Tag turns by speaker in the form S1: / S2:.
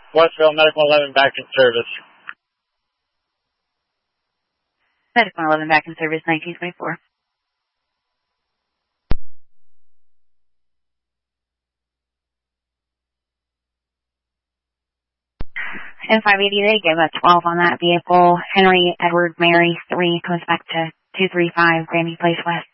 S1: Westville, Medical 11 back in service.
S2: Medical 11 back in service, 1924. And 580, they give a 12 on that vehicle. Henry Edward Mary 3 goes back to 235 Granby Place West.